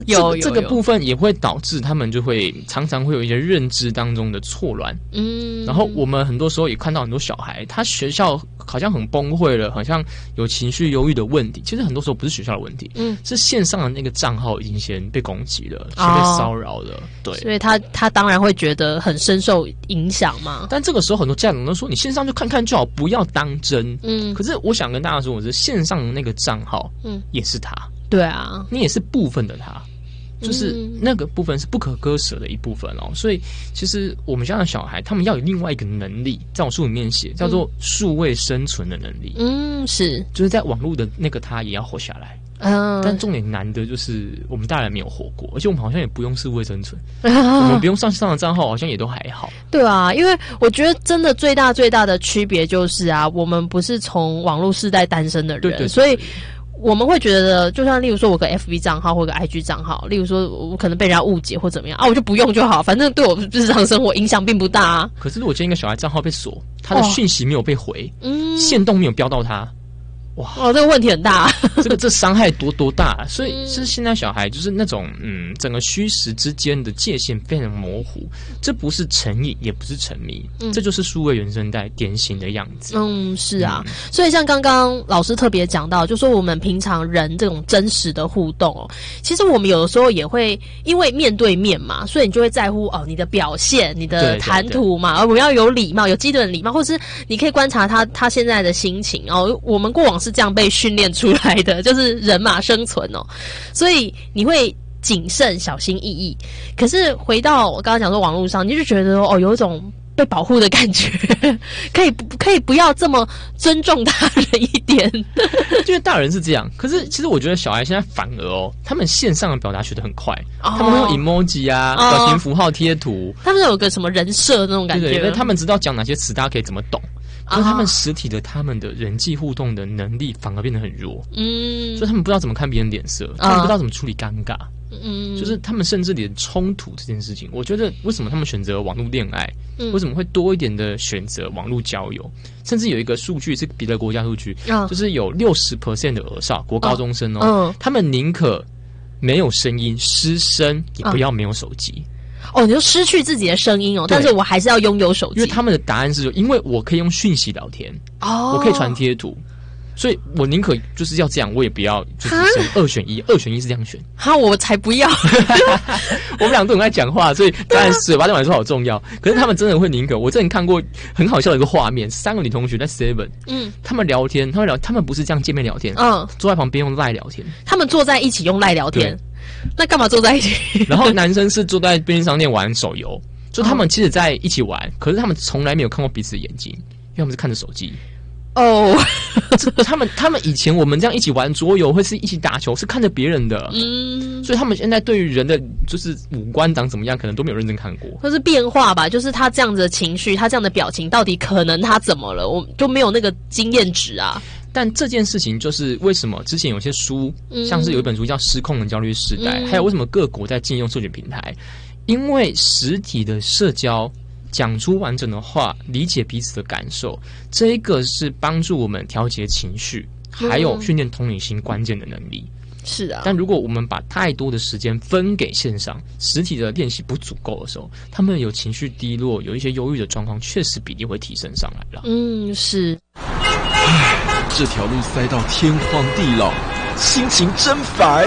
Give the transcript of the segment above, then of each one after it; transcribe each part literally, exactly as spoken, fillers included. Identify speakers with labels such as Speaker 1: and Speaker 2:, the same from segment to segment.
Speaker 1: 有
Speaker 2: 这个、这个部分也会导致他们就会常常会有一些认知当中的错乱。嗯，然后我们很多时候也看到很多小孩，他学校好像很崩溃了，好像有情绪忧郁的问题。其实很多时候不是学校的问题，嗯，是线上的那个账号已经先被攻击了，先被骚扰了。哦、对，
Speaker 1: 所以他他当然会觉得很深受影响嘛。
Speaker 2: 但这个时候很多家长都说，你线上就看看就好，不要当真。嗯，可是我想跟大家说，我是线上的那个账号，嗯，也是他。
Speaker 1: 对啊，
Speaker 2: 你也是部分的他。就是那个部分是不可割舍的一部分哦，所以其实我们家的小孩，他们要有另外一个能力，在我书里面写叫做数位生存的能力。嗯，是，就是在网络的那个他也要活下来。嗯，但重点难的就是我们大人没有活过，而且我们好像也不用数位生存，我们不用上上的账号，好像也都还好。
Speaker 1: 对啊，因为我觉得真的最大最大的区别就是啊，我们不是从网络世代诞生的人，对对对，所以。我们会觉得，就像例如说，我个 F B 账号或个 I G 账号，例如说我可能被人家误解或怎么样啊，我就不用就好，反正对我日常生活影响并不大啊。
Speaker 2: 可是如果今天一个小孩账号被锁，他的讯息没有被回，嗯，限动没有标到他，哇，
Speaker 1: 哦，这个问题很大，
Speaker 2: 这个这伤害多多大？所以是现在小孩就是那种嗯，整个虚实之间的界限非常模糊，这不是成瘾，也不是沉迷，嗯、这就是数位原生代典型的样子。
Speaker 1: 嗯，是啊，嗯、所以像刚刚老师特别讲到，就说我们平常人这种真实的互动哦，其实我们有的时候也会因为面对面嘛，所以你就会在乎哦你的表现、你的谈吐嘛，而我要有礼貌、有基本的礼貌，或是你可以观察他他现在的心情哦。我们过往是这样被训练出来的，就是人嘛生存哦，所以你会谨慎小心翼翼。可是回到我刚刚讲说网络上，你就觉得哦有一种被保护的感觉，可以可以不要这么尊重他人一点。
Speaker 2: 因为大人是这样，可是其实我觉得小孩现在反而哦，他们线上的表达学得很快，哦、他们会用 emoji 啊、哦、表情符号贴图，
Speaker 1: 他们有个什么人设那种感觉，
Speaker 2: 对对，他们知道讲哪些词大家可以怎么懂。可是他们实体的他们的人际互动的能力反而变得很弱，嗯，所以他们不知道怎么看别人脸色，他们不知道怎么处理尴尬，嗯，就是他们甚至连冲突这件事情，我觉得为什么他们选择网络恋爱，嗯、为什么会多一点的选择网络交友，甚至有一个数据是别的国家数据，哦、就是有 百分之六十 的儿少国高中生哦，哦他们宁可没有声音失声，也不要没有手机。
Speaker 1: 哦，你就失去自己的声音哦，但是我还是要拥有手机。
Speaker 2: 因为他们的答案是，因为我可以用讯息聊天，哦，我可以传贴图，所以我宁可就是要这样，我也不要就是二选一，二选一是这样选。
Speaker 1: 哈，我才不要！
Speaker 2: 我们俩都很爱讲话，所以当然嘴巴对我来说好重要。可是他们真的会宁可，我之前看过很好笑的一个画面，三个女同学在 Seven， 嗯，他们聊天，他们聊，他们不是这样见面聊天，嗯，坐在旁边用赖聊天，
Speaker 1: 他们坐在一起用赖聊天。那干嘛坐在一起？
Speaker 2: 然后男生是坐在便利商店玩手游，就他们其实在一起玩，哦、可是他们从来没有看过彼此的眼睛，因为他们是看着手机。哦，他们他们以前我们这样一起玩桌游，会是一起打球，是看着别人的，嗯，所以他们现在对于人的就是五官长怎么样，可能都没有认真看过，
Speaker 1: 或是变化吧，就是他这样子的情绪，他这样的表情，到底可能他怎么了，我就没有那个经验值啊。
Speaker 2: 但这件事情就是为什么之前有些书，嗯、像是有一本书叫《失控的焦虑时代》，嗯、还有为什么各国在禁用社群平台，因为实体的社交讲出完整的话，理解彼此的感受，这一个是帮助我们调节情绪，还有训练同理心关键的能力。
Speaker 1: 是啊，
Speaker 2: 但如果我们把太多的时间分给线上，实体的练习不足够的时候，他们有情绪低落，有一些忧郁的状况，确实比例会提升上来了。
Speaker 1: 嗯，是。
Speaker 3: 这条路塞到天荒地老，心情真烦。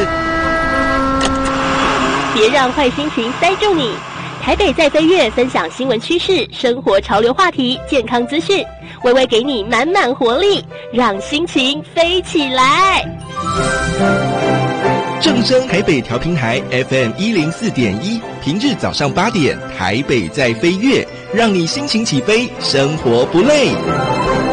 Speaker 4: 别让坏心情塞住你。台北在飞跃分享新闻趋势、生活潮流话题、健康资讯，微微给你满满活力，让心情飞起来。
Speaker 3: 正声台北调频台 F M 一零四点一，平日早上八点，台北在飞跃，让你心情起飞，生活不累。